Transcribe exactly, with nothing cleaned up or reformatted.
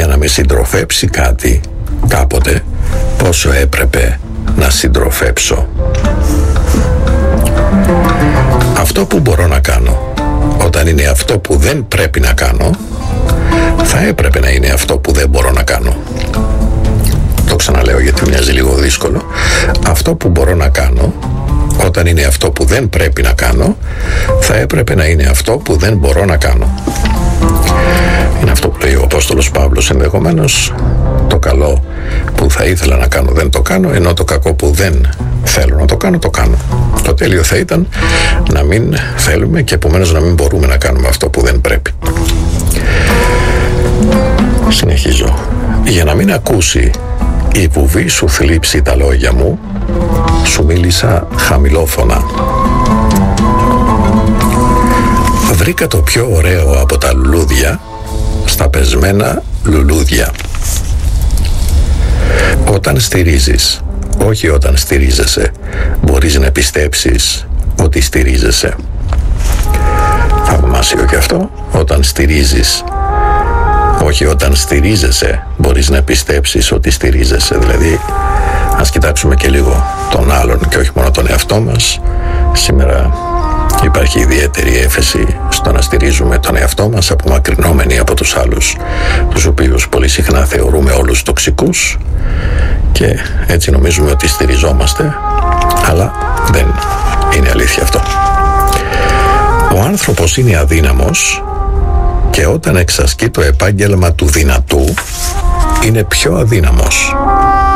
για να με συντροφέψει κάτι κάποτε, πόσο έπρεπε να συντροφέψω. Αυτό που μπορώ να κάνω όταν είναι αυτό που δεν πρέπει να κάνω, θα έπρεπε να είναι αυτό που δεν μπορώ να κάνω. Το ξαναλέω γιατί μοιάζει λίγο δύσκολο. Αυτό που μπορώ να κάνω όταν είναι αυτό που δεν πρέπει να κάνω, θα έπρεπε να είναι αυτό που δεν μπορώ να κάνω. Είναι αυτό που λέει ο Απόστολος Παύλος ενδεχομένως. Το καλό που θα ήθελα να κάνω δεν το κάνω, ενώ το κακό που δεν θέλω να το κάνω, το κάνω. Το τέλειο θα ήταν να μην θέλουμε και επομένως να μην μπορούμε να κάνουμε αυτό που δεν πρέπει. Συνεχίζω. Για να μην ακούσει η βουβή σου θλίψει τα λόγια μου, σου μίλησα χαμηλόφωνα. Βρήκα το πιο ωραίο από τα λουλούδια στα πεσμένα λουλούδια. Όταν στηρίζεις, όχι όταν στηρίζεσαι, μπορείς να πιστέψεις ότι στηρίζεσαι. Θαυμάσιο και αυτό. Όταν στηρίζεις, όχι όταν στηρίζεσαι, μπορείς να πιστέψεις ότι στηρίζεσαι. Δηλαδή, ας κοιτάξουμε και λίγο τον άλλον και όχι μόνο τον εαυτό μας. Σήμερα υπάρχει ιδιαίτερη έφεση στο να στηρίζουμε τον εαυτό μας, απομακρυνόμενοι από τους άλλους, τους οποίους πολύ συχνά θεωρούμε όλους τοξικούς, και έτσι νομίζουμε ότι στηριζόμαστε, αλλά δεν είναι αλήθεια αυτό. Ο άνθρωπος είναι αδύναμος και όταν εξασκεί το επάγγελμα του δυνατού, είναι πιο αδύναμος.